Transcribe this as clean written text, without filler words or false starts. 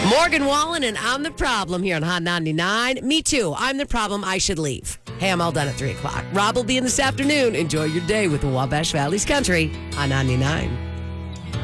Morgan Wallen and I'm the Problem here on Hot 99. Me too. I'm the problem. I should leave. Hey, I'm all done at 3 o'clock. Rob will be in this afternoon. Enjoy your day with the Wabash Valley's Country on 99.